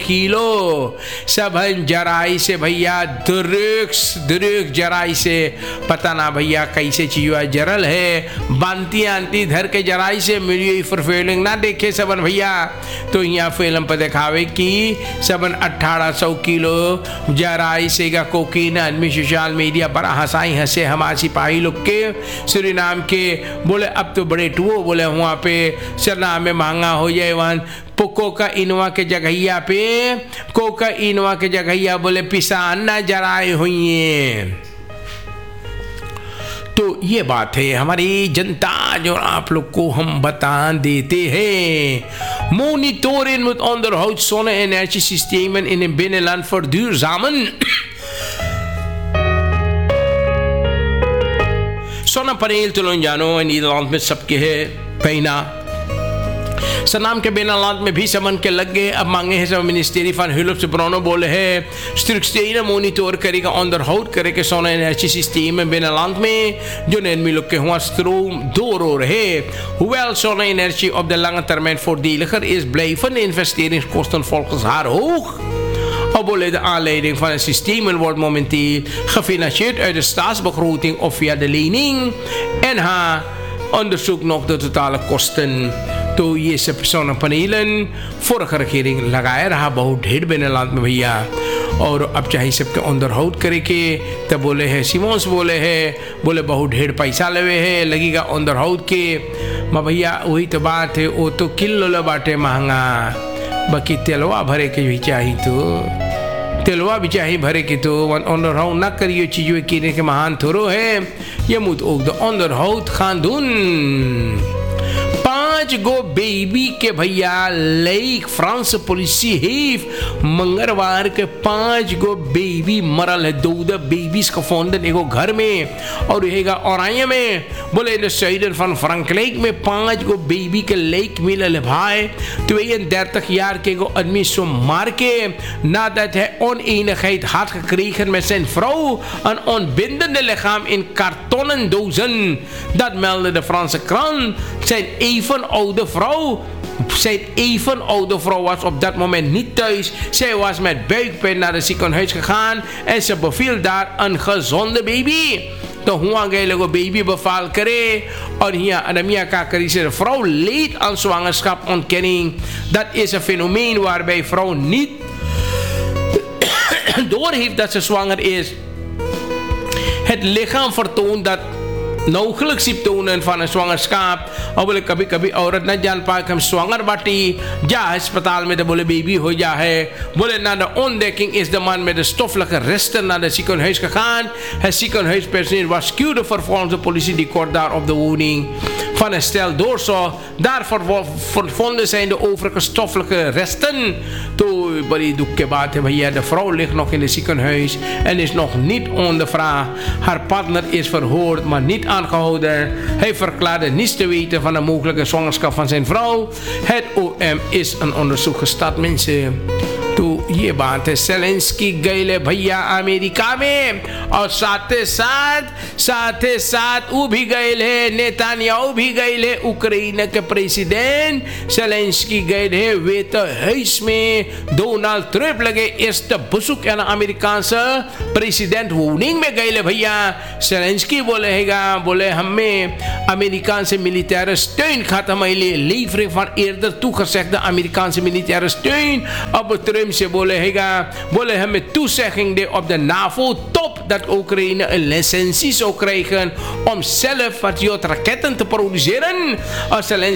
Kilo सबन जराई से भैया दुरुक जराई से पता ना भैया कैसे चीज़ जरल है बांती आंती धर के जराई से मिली फिर फीलिंग ना देखे सबन भैया। तो यहाँ फिल्म पर दिखावे कि सबन 1800 किलो जराई से का कोकीन आदमी सोशल मीडिया पर हंसे हमारे सिपाही लोग के सूरीनाम के बोले अब तो बड़े टुओ बोले वहाँ पे चलना में महंगा हो जाए वन कोका इनवा के जगहिया बोले पिसान ना जराए हुई है। तो ये बात है हमारी जनता जो आप लोग को हम बता देते हैं। Monitoren moet onderhoud zonne-energiesystemen in het binnenland verduurzamen. Zonnepaneel Telonjano in Nederland met सबके है पैना सनाम के बिnnenland में भी समन के लग गए। अब मांगे हैं सब मिनिस्ट्री van Hulp से ब्रोनो बोले है स्ट्रक्चर मॉनिटर करेगा onderhoud करेगा zonne-energiesystemen binnenland में जो नेनमी लोग के हुआ stroom door है। Hoewel zonne-energie op de lange termijn voordeliger is blijven de investeringskosten volgens haar hoog. Obole de aanleiding van het systeem wordt momenteel gefinancierd uit de staatsbegroting of via de lening en haar onderzoekt nog de totale kosten। तो ये सब सोलर-panelen vorige regering लगाया रहा बहुत ढेर बिnnenland में भैया और अब चाहे सबके onderhoud करे के तब बोले है सिमोन्स बोले बहुत ढेर पैसा लेवे है लगेगा onderhoud के माँ भैया वही तो बात है वो तो किलो बाटे महंगा बाकी तेलवा भरे के भी चाहिए तो तेलवा भी चाहिए भरे के तो onderhoud ना करिए चीज़ों किने के महान थोरो है ये मुद ओग the onderhoud gaan doen। 5 go baby के भैया लेक फ्रांस पुलिस heeft मंगलवार के 5 गो बेबी मरल है 2 बेबीज का फोन एगो घर में और रहेगा औराइया में बोले इन साइडर फन फ्रैंकलेक में 5 गो बेबी के लेक मिलल है भाई। तो ये देर तक यार के गो आदमी सो मार के nadat hij oneenigheid had gekregen met zijn vrouw een ontbindende lichaam in kartonnen dozen. Dat meldde de Franse krant. Zijn even oude vrouw was op dat moment niet thuis. Zij was met buikpijn naar het ziekenhuis gegaan en ze beviel daar een gezonde baby। तो हुआ गए लोगों baby बफाल करे और यहाँ अनमिया का करी से vrouw leed aan zwangerschapsontkenning। Dat is een fenomeen waarbij vrouw niet doorheeft dat ze zwanger is। Het lichaam vertoont dat nauwelijks symptomen van een zwangerschap और बोले कभी कभी औरत न जान पाए कि हम स्वांगर बाटी जा अस्पताल में तो बोले बेबी हो जा है। बोले na de ontdekking is de man met de stoffelijke resten naar het ziekenhuis gegaan। Het ziekenhuispersoneel waarschuwde vervolgens de politie die kort daar op de woning van een stel doorzag। Daar vonden zijn de overige stoffelijke resten। तो बड़ी दुख के बात है भैया de vrouw ligt nog in het ziekenhuis en is nog niet ondervraagd। Haar partner is verhoord maar niet aangehouden। Hij verklaarde niets te weten van de mogelijke zwangerschap van zijn vrouw। Het OM is een onderzoek gestart mensen। तो ये बात है सेलेंस्की गए भैया America में और साथ साथ वो भी गए है नेतान्याहू भी गए है उक्रेन के प्रेसिडेंट सेलेंस्की गए है वे तो हाउस में डोनाल्ड ट्रम्प लगे eerste bezoek aan de Amerikaanse president woning में गए भैया। सेलेंस्की बोले हमें Amerikaanse militaire steun gaat aan mijn levering van eerder toegezegde Amerikaanse militaire steun op Trump से बोले हमें toezegging de op de NAVO-top dat Oekraïne een licentie zou krijgen om zelf Patriot raketten te produceren। और